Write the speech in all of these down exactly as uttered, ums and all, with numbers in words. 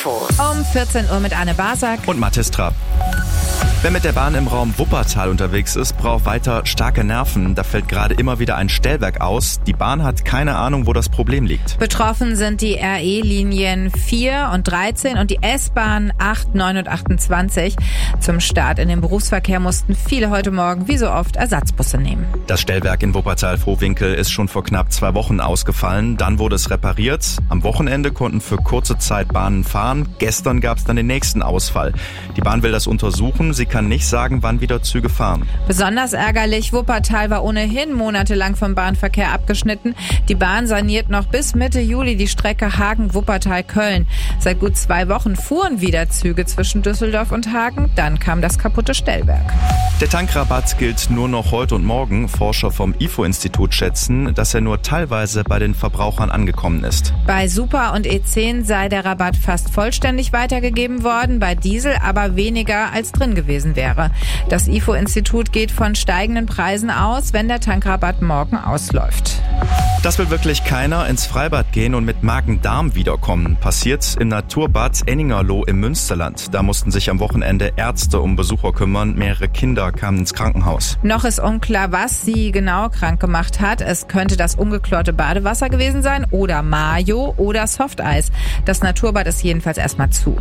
Um vierzehn Uhr mit Anne Basak und Mathis Trapp. Wer mit der Bahn im Raum Wuppertal unterwegs ist, braucht weiter starke Nerven. Da fällt gerade immer wieder ein Stellwerk aus. Die Bahn hat keine Ahnung, wo das Problem liegt. Betroffen sind die R E-Linien vier und dreizehn und die S-Bahn acht, neun und achtundzwanzig. Zum Start in den Berufsverkehr mussten viele heute Morgen wie so oft Ersatzbusse nehmen. Das Stellwerk in Wuppertal-Vohwinkel ist schon vor knapp zwei Wochen ausgefallen. Dann wurde es repariert. Am Wochenende konnten für kurze Zeit Bahnen fahren. Gestern gab es dann den nächsten Ausfall. Die Bahn will das untersuchen. Sie kann nicht sagen, wann wieder Züge fahren. Besonders ärgerlich, Wuppertal war ohnehin monatelang vom Bahnverkehr abgeschnitten. Die Bahn saniert noch bis Mitte Juli die Strecke Hagen-Wuppertal-Köln. Seit gut zwei Wochen fuhren wieder Züge zwischen Düsseldorf und Hagen. Dann kam das kaputte Stellwerk. Der Tankrabatt gilt nur noch heute und morgen. Forscher vom I F O-Institut schätzen, dass er nur teilweise bei den Verbrauchern angekommen ist. Bei Super und E zehn sei der Rabatt fast vollständig weitergegeben worden, bei Diesel aber weniger als drin gewesen wäre. Das I F O-Institut geht von steigenden Preisen aus, wenn der Tankrabatt morgen ausläuft. Das will wirklich keiner, ins Freibad gehen und mit Magen-Darm wiederkommen. Passiert im Naturbad Enningerloh im Münsterland. Da mussten sich am Wochenende Ärzte um Besucher kümmern. Mehrere Kinder kamen ins Krankenhaus. Noch ist unklar, was sie genau krank gemacht hat. Es könnte das ungeklorte Badewasser gewesen sein oder Mayo oder Softeis. Das Naturbad ist jedenfalls erstmal zu.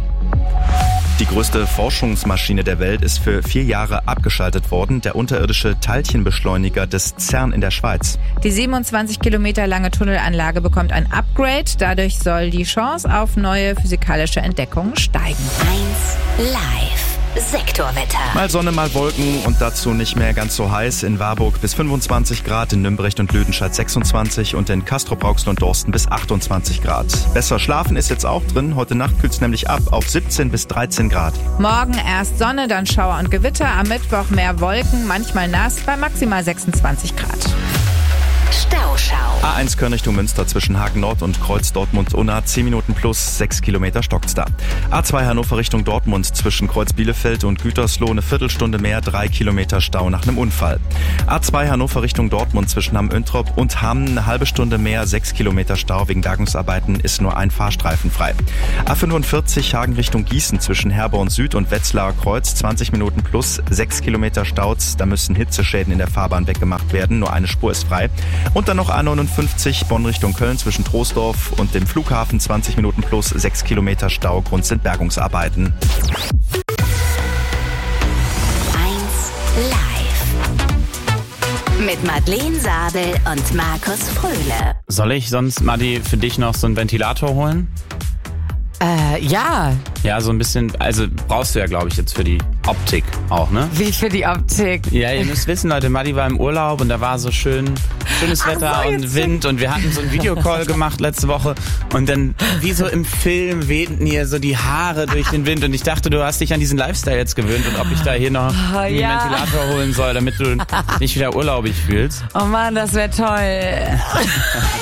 Die größte Forschungsmaschine der Welt ist für vier Jahre abgeschaltet worden, der unterirdische Teilchenbeschleuniger des CERN in der Schweiz. Die siebenundzwanzig Kilometer lange Tunnelanlage bekommt ein Upgrade. Dadurch soll die Chance auf neue physikalische Entdeckungen steigen. eins Live. Sektorwetter. Mal Sonne, mal Wolken und dazu nicht mehr ganz so heiß. In Warburg bis fünfundzwanzig Grad, in Nümbrecht und Lüdenscheid sechsundzwanzig und in Castrop-Rauxel und Dorsten bis achtundzwanzig Grad. Besser schlafen ist jetzt auch drin. Heute Nacht kühlt es nämlich ab auf siebzehn bis dreizehn Grad. Morgen erst Sonne, dann Schauer und Gewitter. Am Mittwoch mehr Wolken, manchmal nass bei maximal sechsundzwanzig Grad. Stauschau. A eins Köln Richtung Münster zwischen Hagen Nord und Kreuz Dortmund-Unna, zehn Minuten plus, sechs Kilometer stockt's da. A zwei Hannover Richtung Dortmund zwischen Kreuz Bielefeld und Gütersloh, eine Viertelstunde mehr, drei Kilometer Stau nach einem Unfall. A zwei Hannover Richtung Dortmund zwischen Hamm-Öntrop und Hamm, eine halbe Stunde mehr, sechs Kilometer Stau. Wegen Bergungsarbeiten ist nur ein Fahrstreifen frei. A fünfundvierzig Hagen Richtung Gießen zwischen Herborn Süd und Wetzlarer Kreuz, zwanzig Minuten plus, sechs Kilometer Staus. Da müssen Hitzeschäden in der Fahrbahn weggemacht werden, nur eine Spur ist frei. Und dann noch A neunundfünfzig Bonn Richtung Köln zwischen Troisdorf und dem Flughafen, zwanzig Minuten plus, sechs Kilometer Stau. Grund sind Bergungsarbeiten. eins Live. Mit Madeleine Sabel und Markus Fröhle. Soll ich sonst, Madi, für dich noch so einen Ventilator holen? Äh, ja. Ja, so ein bisschen, also brauchst du ja, glaube ich, jetzt für die Optik auch, ne? Wie für die Optik? Ja, ihr müsst wissen, Leute, Madi war im Urlaub und da war so schön, schönes Wetter Ach so, und Wind und wir hatten so einen Videocall gemacht letzte Woche und dann, wie so im Film, wehten hier so die Haare durch den Wind und ich dachte, du hast dich an diesen Lifestyle jetzt gewöhnt und ob ich da hier noch Oh, einen ja. Ventilator holen soll, damit du nicht wieder urlaubig fühlst. Oh Mann, das wäre toll.